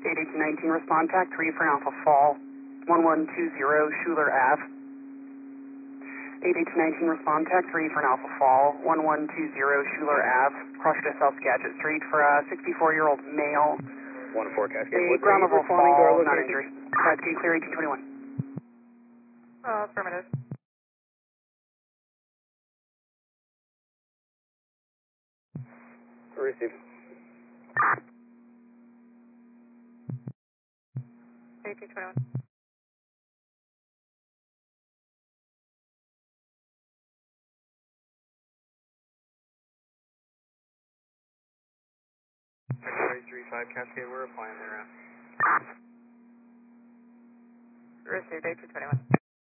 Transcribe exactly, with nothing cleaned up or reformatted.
eight eighteen nineteen, respond TAC three for an Alpha Fall, one one two zero Schuler Ave. eight eighteen nineteen, respond TAC three for an Alpha Fall, one one two zero Schuler Ave, crossed to South Skagit Street for a sixty-four-year-old male. one four Cascade. A ground level fall, not injury. Cascade clear eighteen twenty-one. Uh, affirmative. Receive. eighteen twenty-one. three five Cascade, we're applying there. Received eighteen twenty-one.